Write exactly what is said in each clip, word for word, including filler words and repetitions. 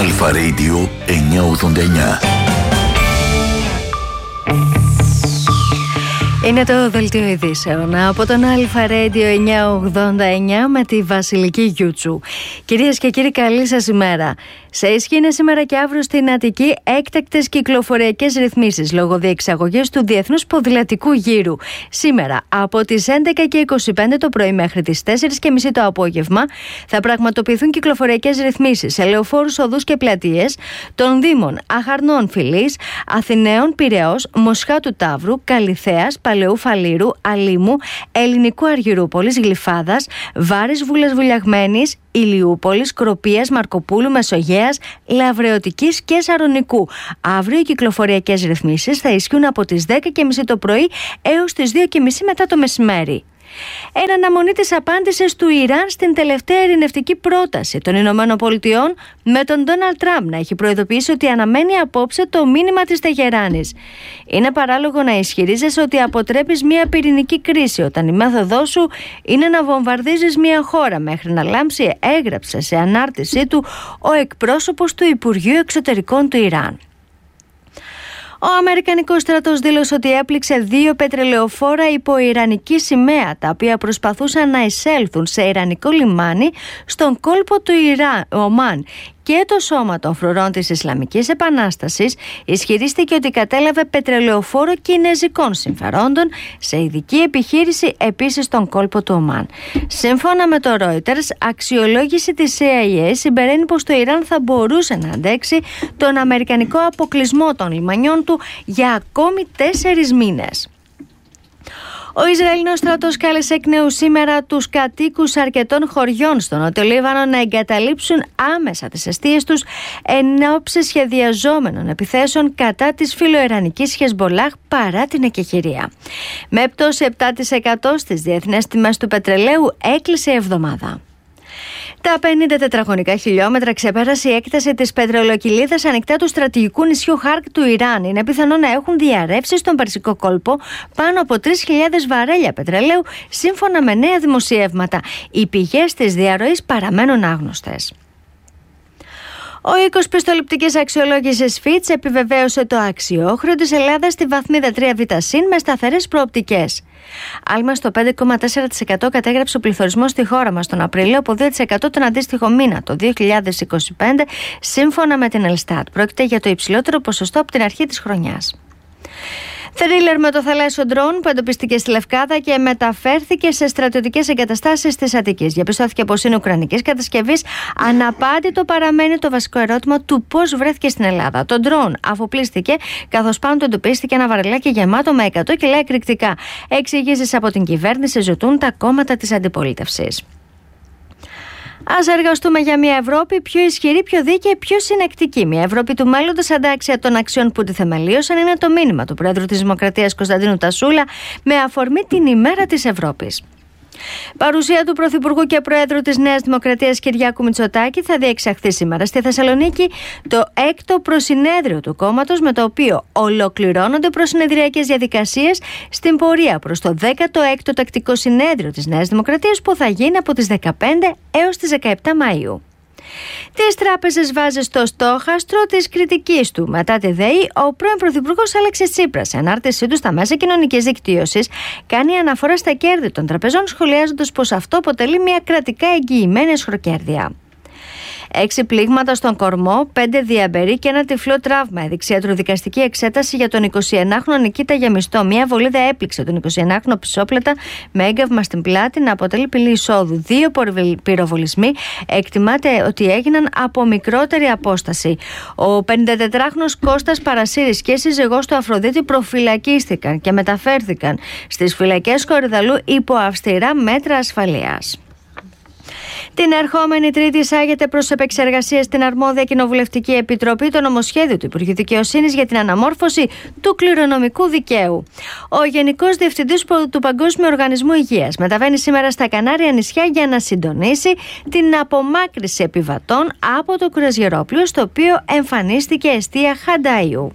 Αλφα Radio εννιακόσια ογδόντα εννιά. Είναι το δελτίο ειδήσεων από τον Αλφα Radio εννιακόσια ογδόντα εννιά με τη Βασιλική Γιούτσου. Κυρίες και κύριοι, καλή σας ημέρα. Σε ισχύ είναι σήμερα και αύριο στην Αττική έκτακτες κυκλοφοριακές ρυθμίσεις λόγω διεξαγωγής του Διεθνούς Ποδηλατικού Γύρου. Σήμερα από τις έντεκα και είκοσι πέντε το πρωί μέχρι τις τέσσερις και μισή το απόγευμα θα πραγματοποιηθούν κυκλοφοριακές ρυθμίσεις σε λεωφόρους, οδούς και πλατείες των Δήμων Αχαρνών Φυλής, Αθηναίων, Πειραιώς, Μοσχάτου Ταύρου, Καλιθέας, Παλαιού Φαλήρου, Αλήμου, Ελληνικού Αργυρούπολης, Γλυφάδας, Βάρης Βούλας Βουλιαγμένης, Ηλιούπολης, Κροπίας, Μαρκοπούλου, Μεσογέας, Λαβρεωτικής και Σαρονικού. Αύριο οι κυκλοφοριακές ρυθμίσεις θα ισχύουν από τις δέκα και μισή το πρωί έως τις δύο και μισή μετά το μεσημέρι. Εν αναμονή της απάντησης του Ιράν στην τελευταία ειρηνευτική πρόταση των Ηνωμένων Πολιτειών, με τον Ντόναλντ Τραμπ να έχει προειδοποιήσει ότι αναμένει απόψε το μήνυμα της Τεχεράνης. Είναι παράλογο να ισχυρίζεσαι ότι αποτρέπεις μια πυρηνική κρίση όταν η μέθοδός σου είναι να βομβαρδίζεις μια χώρα μέχρι να λάμψει, έγραψε σε ανάρτησή του ο εκπρόσωπος του Υπουργείου Εξωτερικών του Ιράν. Ο Αμερικανικός στρατός δήλωσε ότι έπληξε δύο πετρελαιοφόρα υπό ιρανική σημαία, τα οποία προσπαθούσαν να εισέλθουν σε ιρανικό λιμάνι στον κόλπο του Ιράν, Ομάν. Και το Σώμα των Φρουρών της Ισλαμικής Επανάστασης ισχυρίστηκε ότι κατέλαβε πετρελαιοφόρο κινεζικών συμφερόντων σε ειδική επιχείρηση επίσης στον κόλπο του Ομάν. Σύμφωνα με το Reuters, αξιολόγηση της σι άι έι συμπεραίνει πως το Ιράν θα μπορούσε να αντέξει τον αμερικανικό αποκλεισμό των λιμανιών του για ακόμη τέσσερις μήνες. Ο Ισραηλινός στρατός κάλεσε εκ νέου σήμερα τους κατοίκους αρκετών χωριών στο Νότιο Λίβανο να εγκαταλείψουν άμεσα τις εστίες τους εν ώψη σχεδιαζόμενων επιθέσεων κατά της φιλοϊρανικής Χεσμολάχ παρά την εκεχηρία. Με πτώση επτά τοις εκατό στις διεθνές τιμές του πετρελαίου έκλεισε η εβδομάδα. Τα πενήντα τετραγωνικά χιλιόμετρα ξεπέρασε η έκταση της πετρελοκυλίδας ανοιχτά του στρατηγικού νησιού Χαρκ του Ιράν. Είναι πιθανό να έχουν διαρρεύσει στον Περσικό κόλπο πάνω από τρεις χιλιάδες βαρέλια πετρελαίου, σύμφωνα με νέα δημοσιεύματα. Οι πηγές της διαρροής παραμένουν άγνωστες. Ο οίκος πιστοληπτικής αξιολόγησης Fitch επιβεβαίωσε το αξιόχρεο της Ελλάδας στη βαθμίδα τρία β συν με σταθερές προοπτικές. Άλμα στο πέντε κόμμα τέσσερα τοις εκατό κατέγραψε ο πληθωρισμός στη χώρα μας τον Απρίλιο, από δύο τοις εκατό τον αντίστοιχο μήνα το δύο χιλιάδες είκοσι πέντε, σύμφωνα με την Ελστάτ. Πρόκειται για το υψηλότερο ποσοστό από την αρχή της χρονιάς. Θρίλερ με το θαλάσσιο ντρόουν που εντοπίστηκε στη Λευκάδα και μεταφέρθηκε σε στρατιωτικές εγκαταστάσεις της Αττικής. Διαπιστώθηκε πως είναι ουκρανικής κατασκευής. Αναπάντητο παραμένει το βασικό ερώτημα του πώς βρέθηκε στην Ελλάδα. Το ντρόουν αφοπλίστηκε, καθώς πάνω του εντοπίστηκε ένα βαρελάκι γεμάτο με εκατό κιλά εκρηκτικά. Εξηγήσεις από την κυβέρνηση ζητούν τα κόμματα της αντιπολίτευσης. Ας εργαστούμε για μια Ευρώπη πιο ισχυρή, πιο δίκαιη, πιο συνεκτική. Μια Ευρώπη του μέλλοντος αντάξια των αξιών που τη θεμελίωσαν είναι το μήνυμα του Πρόεδρου της Δημοκρατίας Κωνσταντίνου Τασούλα με αφορμή την ημέρα της Ευρώπης. Παρουσία του Πρωθυπουργού και Προέδρου της Νέας Δημοκρατίας Κυριάκου Μητσοτάκη θα διεξαχθεί σήμερα στη Θεσσαλονίκη το έκτο προσυνέδριο του κόμματος, με το οποίο ολοκληρώνονται προσυνεδριακές διαδικασίες στην πορεία προς το δέκατο έκτο τακτικό συνέδριο της Νέας Δημοκρατίας που θα γίνει από τις δεκαπέντε έως τις δεκαεπτά Μαΐου. Τις τράπεζες βάζει στο στόχαστρο της κριτικής του. Μετά τη ΔΕΗ, ο πρώην Πρωθυπουργός Αλέξης Τσίπρας, σε ανάρτησή του στα μέσα κοινωνικής δικτύωσης, κάνει αναφορά στα κέρδη των τραπεζών, σχολιάζοντας πως αυτό αποτελεί μια κρατικά εγγυημένη αισχροκέρδεια. Έξι πλήγματα στον κορμό, πέντε διαμπερί και ένα τυφλό τραύμα έδειξε ιατροδικαστική εξέταση για τον εικοσιενάχρονο Νικήτα Γεμιστό. Μια βολίδα έπληξε τον εικοσιενάχρονο πισόπλατα με έγκαυμα στην πλάτη να αποτελεί πυλή εισόδου. Δύο πυροβολισμοί εκτιμάται ότι έγιναν από μικρότερη απόσταση. Ο πενηντατετράχρονος Κώστας Παρασύρης και η σύζυγός του Αφροδίτη προφυλακίστηκαν και μεταφέρθηκαν στις φυλακές Κορυδαλού υπό αυστηρά μέτρα ασφαλείας. Την ερχόμενη Τρίτη εισάγεται προς επεξεργασία στην αρμόδια Κοινοβουλευτική Επιτροπή το νομοσχέδιο του Υπουργείου Δικαιοσύνης για την αναμόρφωση του κληρονομικού δικαίου. Ο Γενικός Διευθυντής του Παγκόσμιου Οργανισμού Υγείας μεταβαίνει σήμερα στα Κανάρια νησιά για να συντονίσει την απομάκρυνση επιβατών από το κρουαζιερόπλοιο, στο οποίο εμφανίστηκε εστία Χανταϊού.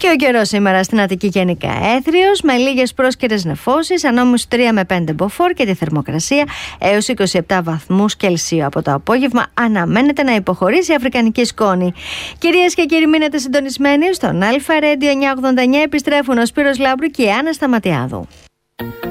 Και ο καιρός σήμερα στην Αττική γενικά έθριος, με λίγες πρόσκαιρες νεφώσεις, ανώμους τρία με πέντε μποφόρ και τη θερμοκρασία έως είκοσι επτά βαθμούς Κελσίου. Από το απόγευμα αναμένεται να υποχωρήσει η αφρικανική σκόνη. Κυρίες και κύριοι, μείνετε συντονισμένοι στον Αλφα Radio εννιακόσια ογδόντα εννιά. Επιστρέφουν ο Σπύρος Λάμπρου και η Άννα Σταματιάδου.